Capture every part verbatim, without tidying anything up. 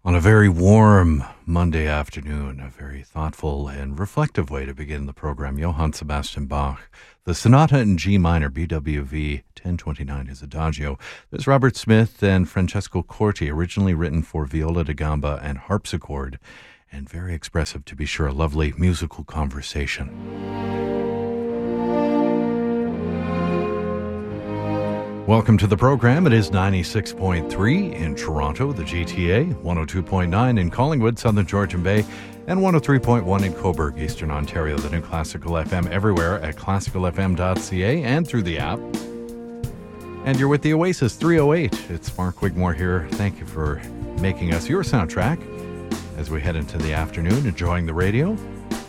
On a very warm Monday afternoon, a very thoughtful and reflective way to begin the program, Johann Sebastian Bach, the Sonata in G minor, B W V ten twenty-nine is Adagio. There's Robert Smith and Francesco Corti, originally written for viola da gamba and harpsichord, and very expressive, to be sure, a lovely musical conversation. Welcome to the program. It is ninety-six point three in Toronto, the G T A, one oh two point nine in Collingwood, Southern Georgian Bay, and one oh three point one in Cobourg, Eastern Ontario. The new Classical F M everywhere at classical f m dot c a and through the app. And you're with the Oasis three oh eight. It's Mark Wigmore here. Thank you for making us your soundtrack as we head into the afternoon, enjoying the radio.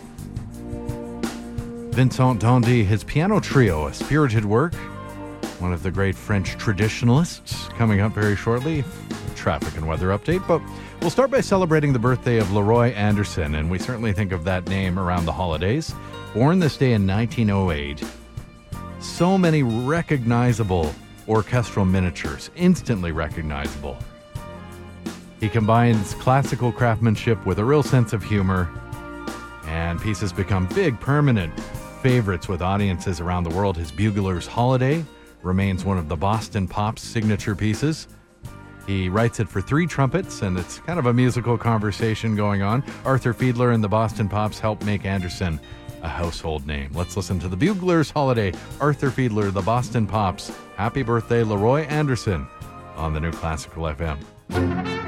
Vincent d'Indy, his piano trio, a spirited work. One of the great French traditionalists, coming up very shortly. Traffic and weather update, but we'll start by celebrating the birthday of Leroy Anderson, and we certainly think of that name around the holidays. Born this day in nineteen oh eight, so many recognizable orchestral miniatures, instantly recognizable. He combines classical craftsmanship with a real sense of humor, and pieces become big, permanent favorites with audiences around the world. His Bugler's Holiday remains one of the Boston Pops' signature pieces. He writes it for three trumpets, and it's kind of a musical conversation going on. Arthur Fiedler and the Boston Pops helped make Anderson a household name. Let's listen to the Bugler's Holiday, Arthur Fiedler, the Boston Pops. Happy birthday, Leroy Anderson, on the new Classical F M.